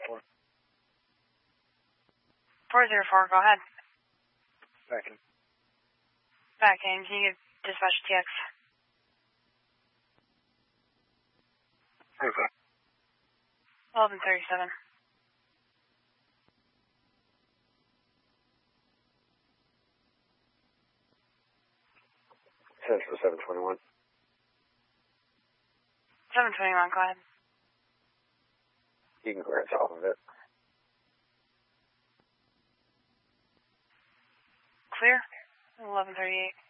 404. 404, go ahead. Backing. Backing, can you give dispatch TX? Okay. 1137. Central 721. 721, go ahead. You can glance off of it. Clear? 1138.